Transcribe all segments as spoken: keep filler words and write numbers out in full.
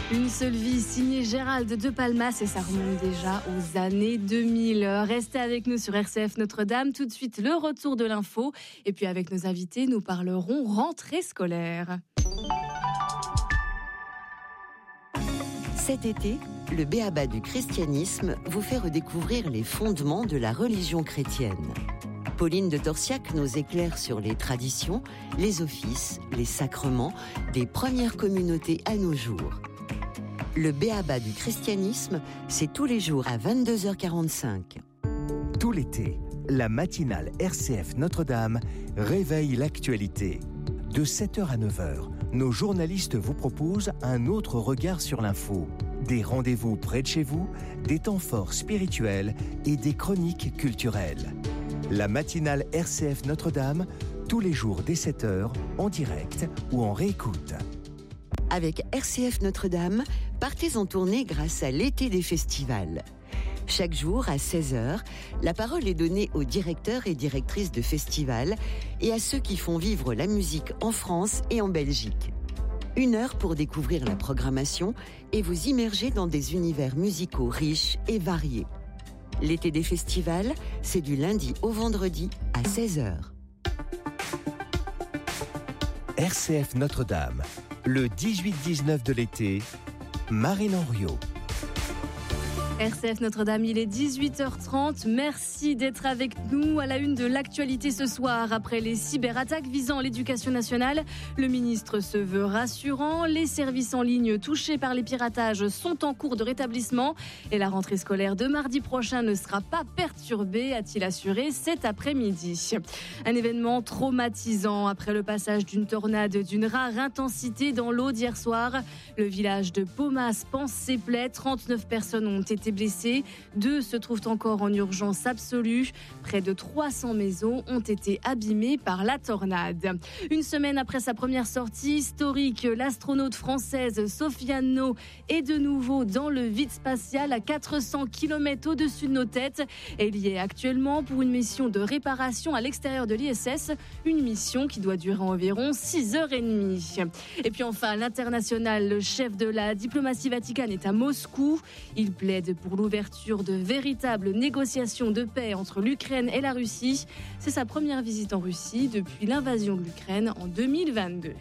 Une seule vie, signée Gérald de Palmas, et ça remonte déjà aux années deux mille. Restez avec nous sur R C F Notre-Dame. Tout de suite, le retour de l'info. Et puis avec nos invités, nous parlerons rentrée scolaire. Cet été, le B.A.B.A. du christianisme vous fait redécouvrir les fondements de la religion chrétienne. Pauline de Torsiac nous éclaire sur les traditions, les offices, les sacrements des premières communautés à nos jours. Le B.A.B.A. du christianisme, c'est tous les jours à vingt-deux heures quarante-cinq. Tout l'été, la matinale R C F Notre-Dame réveille l'actualité. De sept heures à neuf heures, nos journalistes vous proposent un autre regard sur l'info. Des rendez-vous près de chez vous, des temps forts spirituels et des chroniques culturelles. La matinale R C F Notre-Dame, tous les jours dès sept heures, en direct ou en réécoute. Avec R C F Notre-Dame, partez en tournée grâce à l'été des festivals. Chaque jour, à seize heures, la parole est donnée aux directeurs et directrices de festivals et à ceux qui font vivre la musique en France et en Belgique. Une heure pour découvrir la programmation et vous immerger dans des univers musicaux riches et variés. L'été des festivals, c'est du lundi au vendredi à seize heures. R C F Notre-Dame, le dix-huit dix-neuf de l'été, Marine Henriot. R C F Notre-Dame, il est dix-huit heures trente. Merci d'être avec nous à la une de l'actualité ce soir. Après les cyberattaques visant l'éducation nationale, le ministre se veut rassurant. Les services en ligne touchés par les piratages sont en cours de rétablissement et la rentrée scolaire de mardi prochain ne sera pas perturbée, a-t-il assuré cet après-midi. Un événement traumatisant après le passage d'une tornade d'une rare intensité dans l'Aude hier soir. Le village de Paumas panse ses plaies. trente-neuf personnes ont été blessés. Deux se trouvent encore en urgence absolue. Près de trois cents maisons ont été abîmées par la tornade. Une semaine après sa première sortie historique, l'astronaute française Sofiane No est de nouveau dans le vide spatial à quatre cents kilomètres au-dessus de nos têtes. Elle y est actuellement pour une mission de réparation à l'extérieur de l'I S S. Une mission qui doit durer environ six heures trente. Et puis enfin, l'international, le chef de la diplomatie vaticane est à Moscou. Il plaide pour l'ouverture de véritables négociations de paix entre l'Ukraine et la Russie. C'est sa première visite en Russie depuis l'invasion de l'Ukraine en deux mille vingt-deux.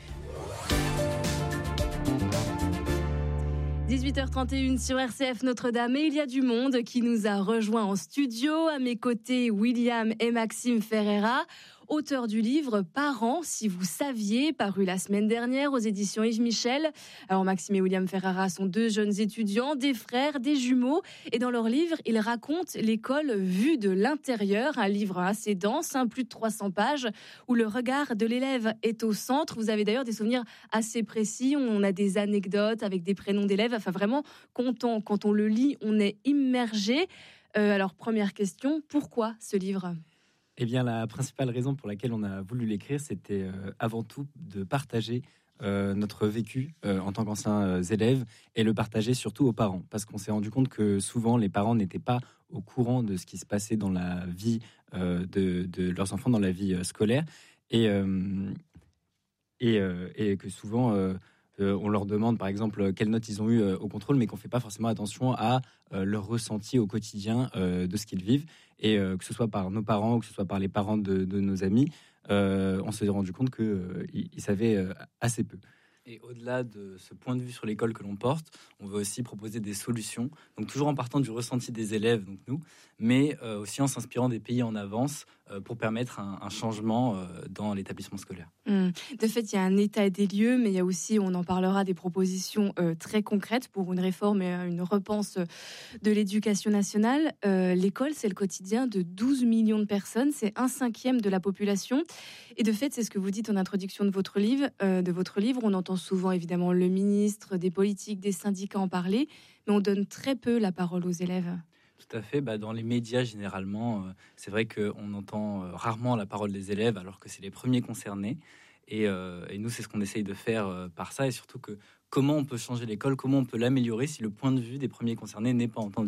dix-huit heures trente et une sur R C F Notre-Dame et il y a du monde qui nous a rejoints en studio. À mes côtés, William et Maxime Ferreira, auteurs du livre « Parents, si vous saviez », paru la semaine dernière aux éditions Yves Michel. Alors Maxime et William Ferreira sont deux jeunes étudiants, des frères, des jumeaux. Et dans leur livre, ils racontent l'école vue de l'intérieur. Un livre assez dense, hein, plus de trois cents pages, où le regard de l'élève est au centre. Vous avez d'ailleurs des souvenirs assez précis. On a des anecdotes avec des prénoms d'élèves. Enfin vraiment, quand on, quand on le lit, on est immergé. Euh, alors première question, pourquoi ce livre ? Eh bien, la principale raison pour laquelle on a voulu l'écrire, c'était euh, avant tout de partager euh, notre vécu euh, en tant qu'anciens euh, élèves et le partager surtout aux parents. Parce qu'on s'est rendu compte que souvent, les parents n'étaient pas au courant de ce qui se passait dans la vie euh, de, de leurs enfants, dans la vie euh, scolaire. Et, euh, et, euh, et que souvent... Euh, Euh, on leur demande, par exemple, quelles notes ils ont eues euh, au contrôle, mais qu'on ne fait pas forcément attention à euh, leur ressenti au quotidien euh, de ce qu'ils vivent. Et euh, que ce soit par nos parents ou que ce soit par les parents de, de nos amis, euh, on s'est rendu compte qu'ils euh, ils savaient euh, assez peu. Et au-delà de ce point de vue sur l'école que l'on porte, on veut aussi proposer des solutions, donc toujours en partant du ressenti des élèves, donc nous, mais euh, aussi en s'inspirant des pays en avance euh, pour permettre un, un changement euh, dans l'établissement scolaire. Mmh. De fait, il y a un état des lieux, mais il y a aussi, on en parlera, des propositions euh, très concrètes pour une réforme et une repense de l'éducation nationale. Euh, l'école, c'est le quotidien de douze millions de personnes, c'est un cinquième de la population. Et de fait, c'est ce que vous dites en introduction de votre livre. Euh, de votre livre, on entend souvent évidemment le ministre, des politiques, des syndicats en parler, mais on donne très peu la parole aux élèves. Tout à fait. Bah, dans les médias, généralement, euh, c'est vrai qu'on entend euh, rarement la parole des élèves, alors que c'est les premiers concernés. Et, euh, et nous, c'est ce qu'on essaye de faire euh, par ça. Et surtout, que comment on peut changer l'école, comment on peut l'améliorer si le point de vue des premiers concernés n'est pas entendu.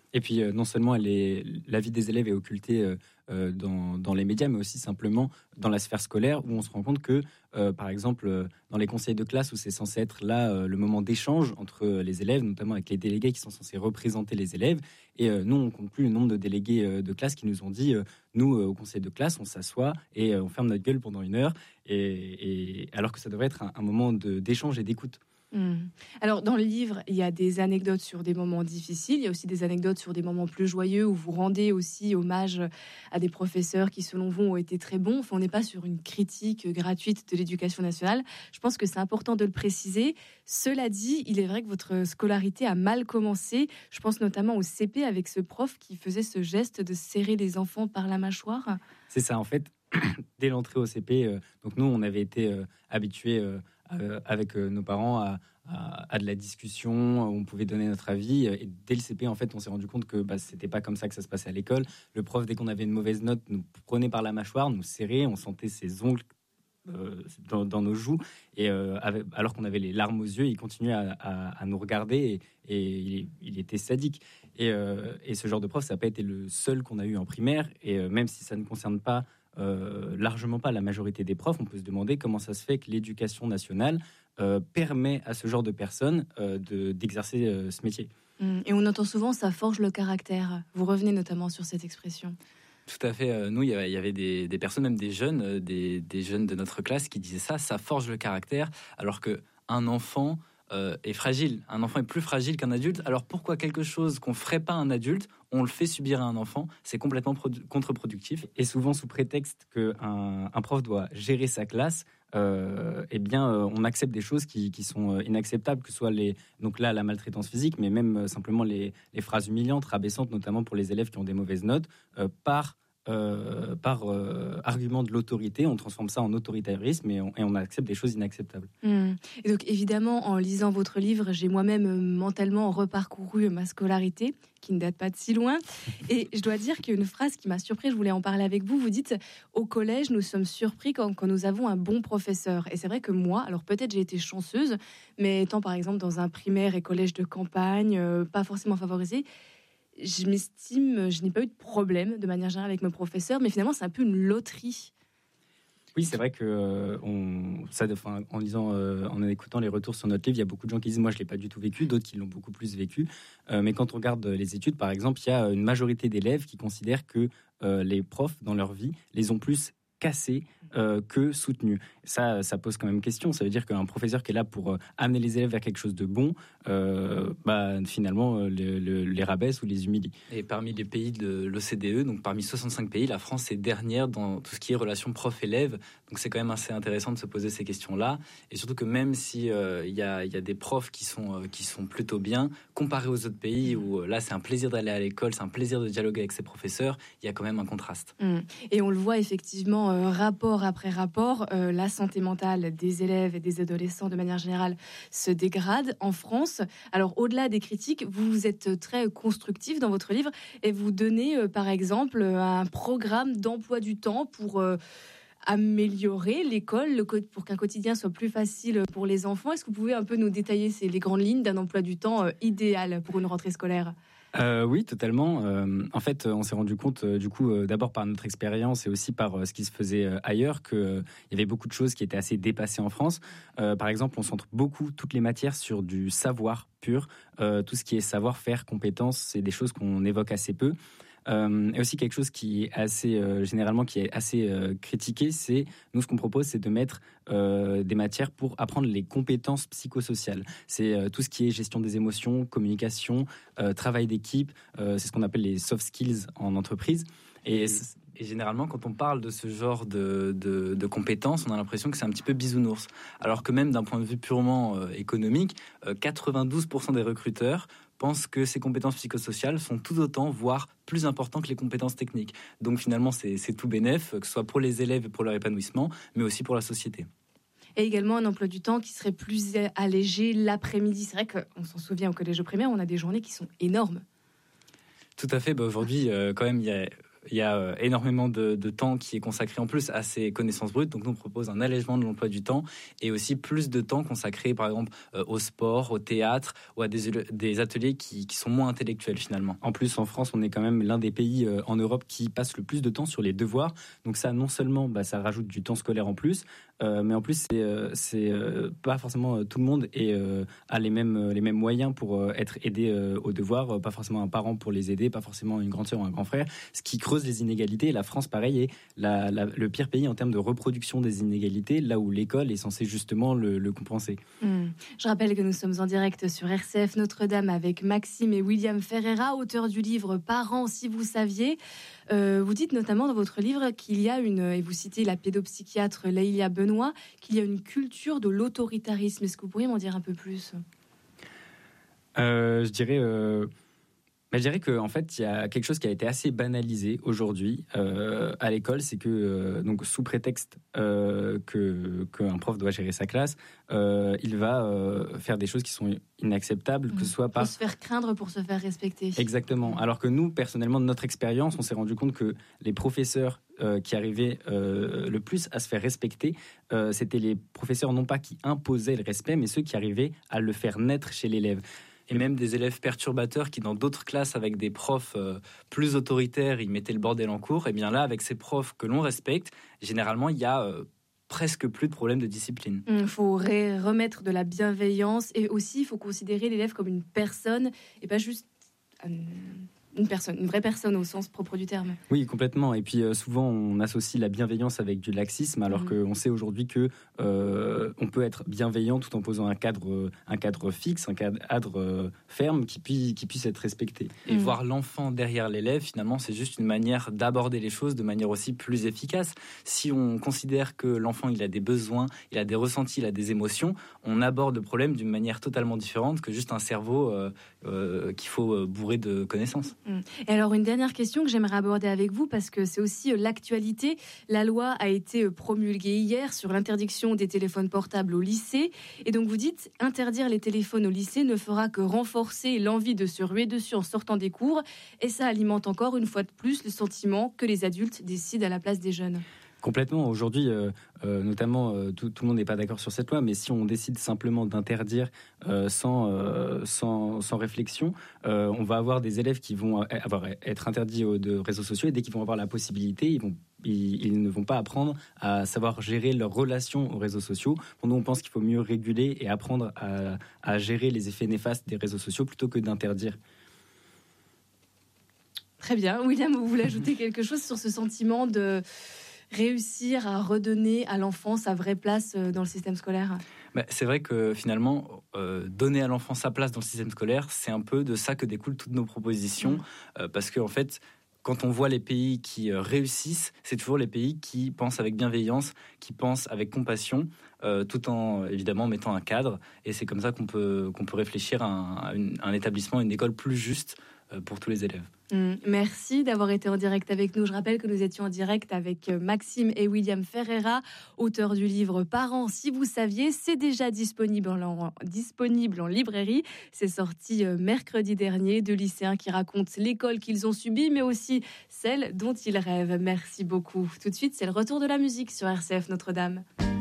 Et puis, euh, non seulement elle est, la vie des élèves est occultée euh, euh, dans, dans les médias, mais aussi simplement dans la sphère scolaire, où on se rend compte que, euh, par exemple, euh, dans les conseils de classe, où c'est censé être là euh, le moment d'échange entre les élèves, notamment avec les délégués qui sont censés représenter les élèves, et euh, nous, on ne compte plus le nombre de délégués euh, de classe qui nous ont dit, euh, nous, euh, au conseil de classe, on s'assoit et euh, on ferme notre gueule pendant une heure, et, et, alors que ça devrait être un, un moment de, d'échange et d'écoute. Mmh. Alors, dans le livre, il y a des anecdotes sur des moments difficiles. Il y a aussi des anecdotes sur des moments plus joyeux où vous rendez aussi hommage à des professeurs qui, selon vous, ont été très bons. Enfin, on n'est pas sur une critique gratuite de l'éducation nationale. Je pense que c'est important de le préciser. Cela dit, il est vrai que votre scolarité a mal commencé. Je pense notamment au C P avec ce prof qui faisait ce geste de serrer les enfants par la mâchoire. C'est ça, en fait. Dès l'entrée au C P, euh, donc nous, on avait été euh, habitués euh, euh, avec euh, nos parents à, à, à de la discussion, où on pouvait donner notre avis. Et dès le C P, en fait, on s'est rendu compte que bah, c'était pas comme ça que ça se passait à l'école. Le prof, dès qu'on avait une mauvaise note, nous prenait par la mâchoire, nous serrait, on sentait ses ongles euh, dans, dans nos joues. Et euh, avec, alors qu'on avait les larmes aux yeux, il continuait à, à, à nous regarder et, et il, il était sadique. Et, euh, et ce genre de prof, ça n'a pas été le seul qu'on a eu en primaire. Et euh, même si ça ne concerne pas Euh, largement pas la majorité des profs, on peut se demander comment ça se fait que l'éducation nationale euh, permet à ce genre de personnes euh, de, d'exercer euh, ce métier. Et on entend souvent ça forge le caractère. Vous revenez notamment sur cette expression. Tout à fait. Nous, il y avait des, des personnes, même des jeunes, des, des jeunes de notre classe qui disaient ça, ça forge le caractère, alors qu'un enfant euh, est fragile. Un enfant est plus fragile qu'un adulte. Alors pourquoi quelque chose qu'on ne ferait pas à un adulte, on le fait subir à un enfant? C'est complètement produ- contre-productif. Et souvent sous prétexte qu'un un prof doit gérer sa classe, euh, eh bien, euh, on accepte des choses qui, qui sont inacceptables, que ce soit les, donc là, la maltraitance physique, mais même euh, simplement les, les phrases humiliantes, rabaissantes, notamment pour les élèves qui ont des mauvaises notes, euh, par... Euh, par euh, argument de l'autorité, on transforme ça en autoritarisme et on, et on accepte des choses inacceptables. Mmh. Et donc évidemment, en lisant votre livre, j'ai moi-même euh, mentalement reparcouru ma scolarité, qui ne date pas de si loin. Et je dois dire qu'il y a une phrase qui m'a surpris, je voulais en parler avec vous. Vous dites, au collège, nous sommes surpris quand, quand nous avons un bon professeur. Et c'est vrai que moi, alors peut-être j'ai été chanceuse, mais étant par exemple dans un primaire et collège de campagne, euh, pas forcément favorisé, je m'estime, je n'ai pas eu de problème de manière générale avec mes professeurs, mais finalement c'est un peu une loterie. Oui, c'est vrai que euh, on, ça, enfin, en lisant, euh, en écoutant les retours sur notre livre, il y a beaucoup de gens qui disent moi je l'ai pas du tout vécu, d'autres qui l'ont beaucoup plus vécu. Euh, mais quand on regarde les études, par exemple, il y a une majorité d'élèves qui considèrent que euh, les profs dans leur vie les ont plus cassés euh, que soutenus. Ça, ça pose quand même question. Ça veut dire qu'un professeur qui est là pour euh, amener les élèves vers quelque chose de bon, euh, bah, finalement, euh, le, le, les rabaisse ou les humilie. Et parmi les pays de l'O C D E, donc parmi soixante-cinq pays, la France est dernière dans tout ce qui est relation prof-élève. Donc c'est quand même assez intéressant de se poser ces questions-là. Et surtout que même s'il euh, y, a, y a des profs qui sont, euh, qui sont plutôt bien, comparés aux autres pays où euh, là c'est un plaisir d'aller à l'école, c'est un plaisir de dialoguer avec ses professeurs, il y a quand même un contraste. Mmh. Et on le voit effectivement, euh, rapport après rapport, euh, la santé mentale des élèves et des adolescents de manière générale se dégrade en France. Alors au-delà des critiques, vous êtes très constructif dans votre livre et vous donnez euh, par exemple un programme d'emploi du temps pour euh, améliorer l'école, le co- pour qu'un quotidien soit plus facile pour les enfants. Est-ce que vous pouvez un peu nous détailler ces, les grandes lignes d'un emploi du temps euh, idéal pour une rentrée scolaire ? Euh, oui, totalement. Euh, en fait, on s'est rendu compte, euh, du coup, euh, d'abord par notre expérience et aussi par euh, ce qui se faisait euh, ailleurs, qu'il euh, y avait beaucoup de choses qui étaient assez dépassées en France. Euh, par exemple, on centre beaucoup toutes les matières sur du savoir pur. Euh, tout ce qui est savoir-faire, compétences, c'est des choses qu'on évoque assez peu. Euh, et aussi quelque chose qui est assez euh, généralement qui est assez euh, critiqué, c'est nous ce qu'on propose, c'est de mettre euh, des matières pour apprendre les compétences psychosociales. C'est euh, tout ce qui est gestion des émotions, communication, euh, travail d'équipe. Euh, c'est ce qu'on appelle les soft skills en entreprise. Et, et généralement, quand on parle de ce genre de, de, de compétences, on a l'impression que c'est un petit peu bisounours. Alors que même d'un point de vue purement euh, économique, euh, quatre-vingt-douze pour cent des recruteurs pensent que ces compétences psychosociales sont tout autant, voire plus importantes que les compétences techniques. Donc finalement, c'est, c'est tout bénef, que ce soit pour les élèves et pour leur épanouissement, mais aussi pour la société. Et également un emploi du temps qui serait plus allégé l'après-midi. C'est vrai qu'on s'en souvient au collège primaire, on a des journées qui sont énormes. Tout à fait. Bah aujourd'hui, euh, quand même, il y a il y a euh, énormément de, de temps qui est consacré en plus à ces connaissances brutes. Donc, nous, on propose un allègement de l'emploi du temps et aussi plus de temps consacré, par exemple, euh, au sport, au théâtre ou à des, des ateliers qui, qui sont moins intellectuels, finalement. En plus, en France, on est quand même l'un des pays euh, en Europe qui passe le plus de temps sur les devoirs. Donc ça, non seulement, bah, ça rajoute du temps scolaire en plus, euh, mais en plus, c'est, euh, c'est euh, pas forcément euh, tout le monde et, euh, a les mêmes, euh, les mêmes moyens pour euh, être aidé euh, aux devoirs. Euh, pas forcément un parent pour les aider, pas forcément une grande sœur ou un grand frère. Ce qui creuse les inégalités. Et la France, pareil, est la, la, le pire pays en termes de reproduction des inégalités, là où l'école est censée justement le, le compenser. Mmh. Je rappelle que nous sommes en direct sur R C F Notre-Dame avec Maxime et William Ferreira, auteurs du livre Parents, si vous saviez. Euh, vous dites notamment dans votre livre qu'il y a une, et vous citez la pédopsychiatre Leïlia Benoît, qu'il y a une culture de l'autoritarisme. Est-ce que vous pourriez m'en dire un peu plus ? euh, Je dirais... Euh... Mais je dirais qu'en fait, il y a quelque chose qui a été assez banalisé aujourd'hui euh, à l'école, c'est que, euh, donc, sous prétexte euh, que, qu'un prof doit gérer sa classe, euh, il va euh, faire des choses qui sont inacceptables, mmh. que ce soit par... Pour se faire craindre, pour se faire respecter. Exactement. Alors que nous, personnellement, de notre expérience, on s'est rendu compte que les professeurs euh, qui arrivaient euh, le plus à se faire respecter, euh, c'était les professeurs non pas qui imposaient le respect, mais ceux qui arrivaient à le faire naître chez l'élève. Et même des élèves perturbateurs qui, dans d'autres classes, avec des profs euh, plus autoritaires, ils mettaient le bordel en cours. Et bien là, avec ces profs que l'on respecte, généralement, il y a euh, presque plus de problèmes de discipline. Il faut ré- remettre de la bienveillance et aussi, il faut considérer l'élève comme une personne et pas juste euh, une personne, une vraie personne au sens propre du terme. Oui, complètement. Et puis euh, souvent, on associe la bienveillance avec du laxisme, alors mmh. qu'on sait aujourd'hui que euh, on peut être bienveillant tout en posant un cadre, un cadre fixe, un cadre euh, ferme qui puisse, qui puisse être respecté. Et mmh. voir l'enfant l'enfant derrière l'élève, finalement, c'est juste une manière d'aborder les choses de manière aussi plus efficace. Si on considère que l'enfant, il a des besoins, il a des ressentis, il a des émotions, on aborde le problème d'une manière totalement différente que juste un cerveau euh, euh, qu'il faut bourrer de connaissances. Et alors une dernière question que j'aimerais aborder avec vous parce que c'est aussi l'actualité. La loi a été promulguée hier sur l'interdiction des téléphones portables au lycée et donc vous dites interdire les téléphones au lycée ne fera que renforcer l'envie de se ruer dessus en sortant des cours et ça alimente encore une fois de plus le sentiment que les adultes décident à la place des jeunes. Complètement. Aujourd'hui, euh, euh, notamment, euh, tout, tout le monde n'est pas d'accord sur cette loi, mais si on décide simplement d'interdire euh, sans, euh, sans, sans réflexion, euh, on va avoir des élèves qui vont avoir, être interdits aux, de réseaux sociaux et dès qu'ils vont avoir la possibilité, ils, vont, ils, ils ne vont pas apprendre à savoir gérer leurs relations aux réseaux sociaux. Pour nous, on pense qu'il faut mieux réguler et apprendre à, à gérer les effets néfastes des réseaux sociaux plutôt que d'interdire. Très bien. William, vous voulez ajouter quelque chose sur ce sentiment de réussir à redonner à l'enfant sa vraie place dans le système scolaire ? Bah, c'est vrai que finalement, euh, donner à l'enfant sa place dans le système scolaire, c'est un peu de ça que découlent toutes nos propositions. Mmh. Euh, parce qu'en fait, quand on voit les pays qui euh, réussissent, c'est toujours les pays qui pensent avec bienveillance, qui pensent avec compassion, euh, tout en évidemment mettant un cadre. Et c'est comme ça qu'on peut, qu'on peut réfléchir à un, à une, un établissement, une école plus juste pour tous les élèves. Mmh, merci d'avoir été en direct avec nous. Je rappelle que nous étions en direct avec Maxime et William Ferreira, auteurs du livre Parents, si vous saviez. C'est déjà disponible en, disponible en librairie. C'est sorti mercredi dernier. Deux lycéens qui racontent l'école qu'ils ont subie, mais aussi celle dont ils rêvent. Merci beaucoup. Tout de suite, c'est le retour de la musique sur R C F Notre-Dame.